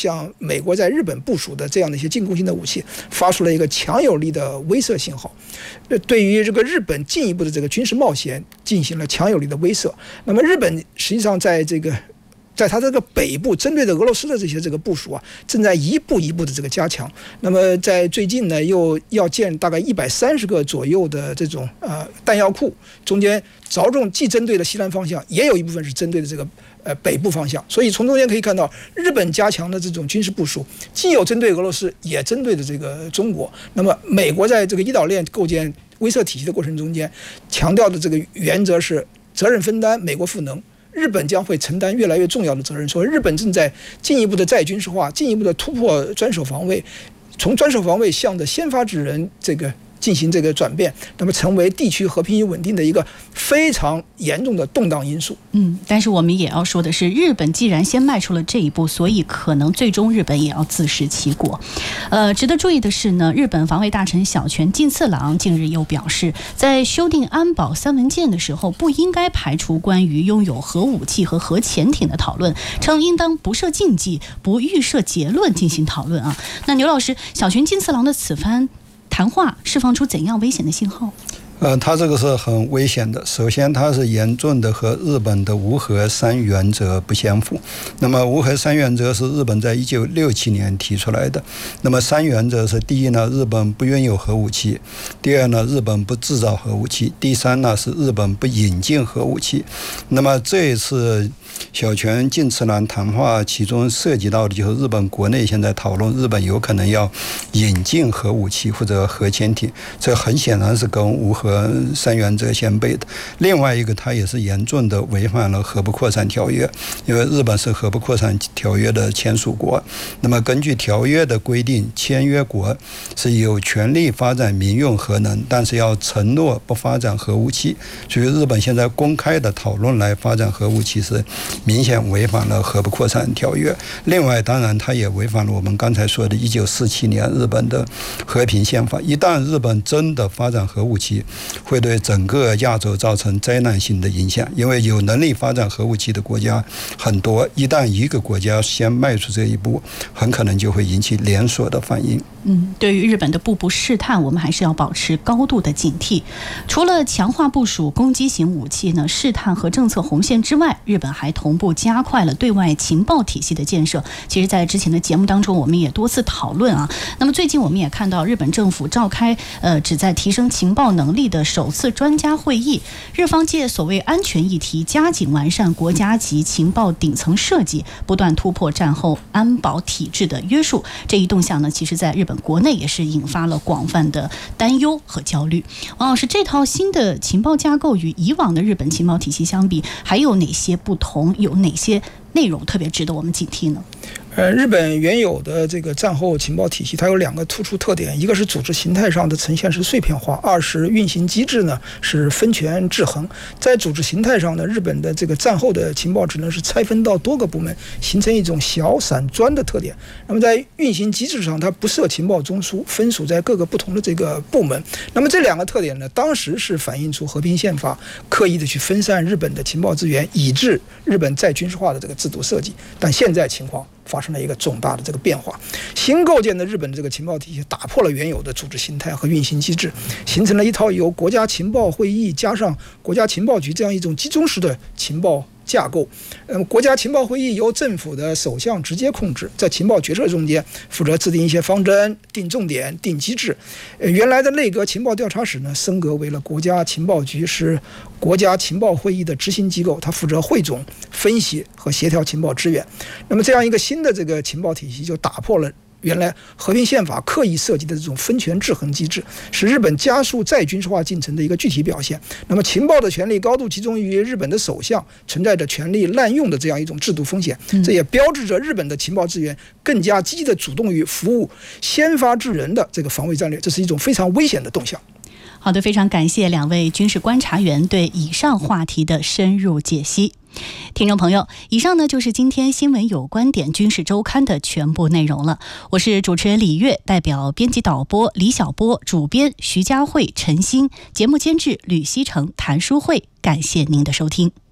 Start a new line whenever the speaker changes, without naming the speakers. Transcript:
向美国在日本部署的这样的一些进攻性的武器发出了一个强有力的威慑信号，对于这个日本进一步的这个军事冒险进行了强有力的威慑。那么日本实际上在它这个北部针对的俄罗斯的这些这个部署啊，正在一步一步的这个加强。那么在最近呢，又要建大概130个左右的这种弹药库，中间着重既针对了西南方向，也有一部分是针对的这个北部方向。所以从中间可以看到，日本加强的这种军事部署，既有针对俄罗斯，也针对的这个中国。那么美国在这个一岛链构建威慑体系的过程中间，强调的这个原则是责任分担，美国赋能。日本将会承担越来越重要的责任，所以日本正在进一步的再军事化，进一步的突破专守防卫，从专守防卫向着先发制人这个进行这个转变，那么成为地区和平与稳定的一个非常严重的动荡因素。
但是我们也要说的是，日本既然先迈出了这一步，所以可能最终日本也要自食其果。值得注意的是呢，日本防卫大臣小泉进次郎近日又表示，在修订安保3文件的时候，不应该排除关于拥有核武器和核潜艇的讨论，称应当不设禁忌，不预设结论进行讨论啊。那牛老师，小泉进次郎的此番谈话释放出怎样危险的信号？
他这个是很危险的。首先，他是严重的和日本的无核3原则不相符。那么，无核3原则是日本在1967年提出来的。那么，3原则是：第一呢，日本不拥有核武器；第二呢，日本不制造核武器；第三呢，是日本不引进核武器。那么这一次小泉进次郎谈话，其中涉及到的就是日本国内现在讨论日本有可能要引进核武器或者核潜艇，这很显然是跟无核3原则相悖的。另外一个，它也是严重的违反了核不扩散条约，因为日本是核不扩散条约的签署国。那么根据条约的规定，签约国是有权利发展民用核能，但是要承诺不发展核武器。所以日本现在公开的讨论来发展核武器是明显违反了核不扩散条约。另外，当然它也违反了我们刚才说的1947年日本的和平宪法。一旦日本真的发展核武器，会对整个亚洲造成灾难性的影响，因为有能力发展核武器的国家很多，一旦一个国家先迈出这一步，很可能就会引起连锁的反应。
对于日本的步步试探，我们还是要保持高度的警惕。除了强化部署攻击型武器呢，试探和政策红线之外，日本还同步加快了对外情报体系的建设。其实在之前的节目当中，我们也多次讨论啊。那么最近我们也看到日本政府召开旨在提升情报能力的首次专家会议，日方借所谓安全议题，加紧完善国家级情报顶层设计，不断突破战后安保体制的约束。这一动向呢，其实在日本国内也是引发了广泛的担忧和焦虑。王老师，这套新的情报架构与以往的日本情报体系相比，还有哪些不同？有哪些内容特别值得我们警惕呢？
日本原有的这个战后情报体系，它有2个突出特点，一个是组织形态上的呈现是碎片化，二是运行机制呢是分权制衡。在组织形态上呢，日本的这个战后的情报只能是拆分到多个部门，形成一种小散专的特点。那么在运行机制上，它不设情报中枢，分属在各个不同的这个部门。那么这2个特点呢，当时是反映出和平宪法刻意的去分散日本的情报资源，以致日本再军事化的这个制度设计。但现在情况发生了一个重大的这个变化，新构建的日本的这个情报体系打破了原有的组织形态和运行机制，形成了一套由国家情报会议加上国家情报局这样一种集中式的情报架构。国家情报会议由政府的首相直接控制，在情报决策中间负责制定一些方针、定重点、定机制。原来的内阁情报调查室呢，升格为了国家情报局，是国家情报会议的执行机构，它负责汇总、分析和协调情报资源。那么这样一个新的这个情报体系，就打破了原来和平宪法刻意设计的这种分权制衡机制，是日本加速再军事化进程的一个具体表现。那么情报的权力高度集中于日本的首相，存在着权力滥用的这样一种制度风险，这也标志着日本的情报资源更加积极的主动于服务先发制人的这个防卫战略，这是一种非常危险的动向。
好的，非常感谢2位军事观察员对以上话题的深入解析。听众朋友，以上呢就是今天新闻有观点军事周刊的全部内容了。我是主持人李月，代表编辑导播李小波，主编徐佳慧、陈欣，节目监制吕希成、谭淑慧，感谢您的收听。